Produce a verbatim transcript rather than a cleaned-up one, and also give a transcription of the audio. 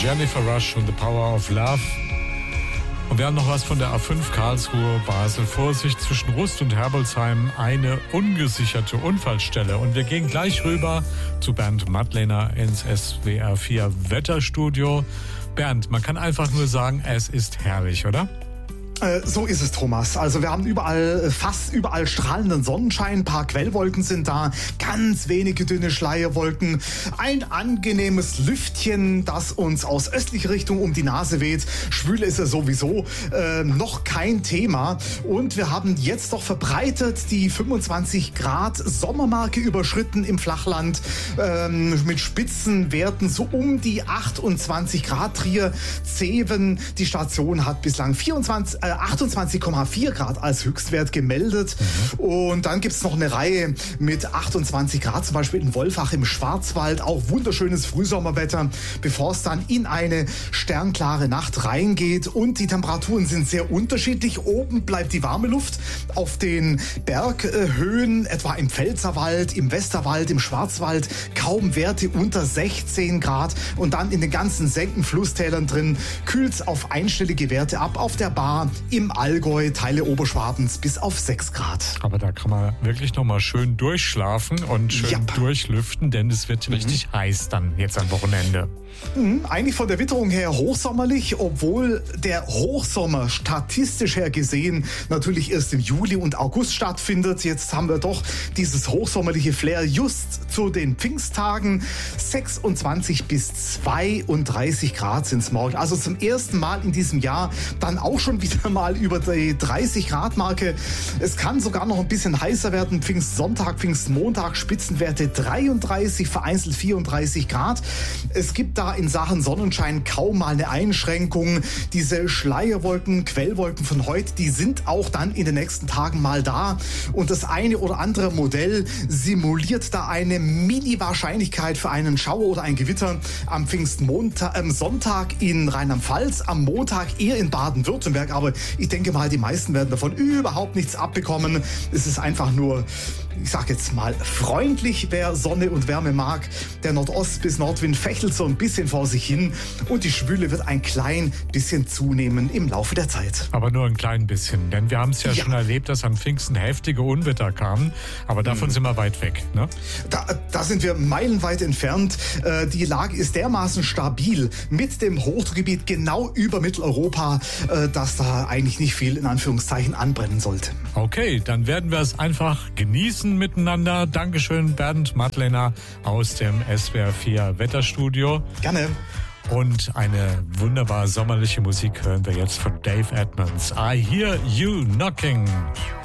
Jennifer Rush und The Power of Love. Und wir haben noch was von der A fünf Karlsruhe Basel. Vorsicht, zwischen Rust und Herbolzheim eine ungesicherte Unfallstelle. Und wir gehen gleich rüber zu Bernd Madlener ins S W R vier Wetterstudio. Bernd, man kann einfach nur sagen, es ist herrlich, oder? So ist es, Thomas. Also wir haben überall, fast überall strahlenden Sonnenschein, ein paar Quellwolken sind da, ganz wenige dünne Schleierwolken, ein angenehmes Lüftchen, das uns aus östlicher Richtung um die Nase weht. Schwül ist es sowieso, äh, noch kein Thema. Und wir haben jetzt doch verbreitet die fünfundzwanzig Grad Sommermarke überschritten im Flachland, ähm, mit Spitzenwerten so um die achtundzwanzig Grad. Trier, Zeven, die Station hat bislang vierundzwanzig, äh, achtundzwanzig Komma vier Grad als Höchstwert gemeldet. Mhm. Und dann gibt es noch eine Reihe mit achtundzwanzig Grad, zum Beispiel in Wolfach im Schwarzwald. Auch wunderschönes Frühsommerwetter, bevor es dann in eine sternklare Nacht reingeht. Und die Temperaturen sind sehr unterschiedlich. Oben bleibt die warme Luft. Auf den Berghöhen, etwa im Pfälzerwald, im Westerwald, im Schwarzwald, kaum Werte unter sechzehn Grad. Und dann in den ganzen Senken, Flusstälern drin kühlt es auf einstellige Werte ab. Auf der Bar im Allgäu, Teile Oberschwabens bis auf sechs Grad. Aber da kann man wirklich noch mal schön durchschlafen und schön Yep. durchlüften, denn es wird richtig mhm. heiß dann jetzt am Wochenende. Mhm, eigentlich von der Witterung her hochsommerlich, obwohl der Hochsommer statistisch her gesehen natürlich erst im Juli und August stattfindet. Jetzt haben wir doch dieses hochsommerliche Flair just zu den Pfingsttagen. sechsundzwanzig bis zweiunddreißig Grad sind es morgen. Also zum ersten Mal in diesem Jahr dann auch schon wieder mal über die dreißig Grad Marke. Es kann sogar noch ein bisschen heißer werden. Pfingstsonntag, Pfingstmontag, Spitzenwerte dreiunddreißig, vereinzelt vierunddreißig Grad. Es gibt da in Sachen Sonnenschein kaum mal eine Einschränkung. Diese Schleierwolken, Quellwolken von heute, die sind auch dann in den nächsten Tagen mal da. Und das eine oder andere Modell simuliert da eine Mini-Wahrscheinlichkeit für einen Schauer oder ein Gewitter am Pfingstmontag, am Sonntag in Rheinland-Pfalz, am Montag eher in Baden-Württemberg. Aber ich denke mal, die meisten werden davon überhaupt nichts abbekommen. Es ist einfach nur, ich sag jetzt mal, freundlich, wer Sonne und Wärme mag. Der Nordost- bis Nordwind fächelt so ein bisschen vor sich hin und die Schwüle wird ein klein bisschen zunehmen im Laufe der Zeit. Aber nur ein klein bisschen, denn wir haben es ja, ja schon erlebt, dass an Pfingsten heftige Unwetter kamen, aber davon mhm. sind wir weit weg, ne? Da, da sind wir meilenweit entfernt. Äh, die Lage ist dermaßen stabil mit dem Hochdruckgebiet genau über Mitteleuropa, äh, dass da eigentlich nicht viel in Anführungszeichen anbrennen sollte. Okay, dann werden wir es einfach genießen miteinander. Dankeschön, Bernd Madlener aus dem S W R vier Wetterstudio. Gerne. Und eine wunderbar sommerliche Musik hören wir jetzt von Dave Edmunds. I Hear You Knocking.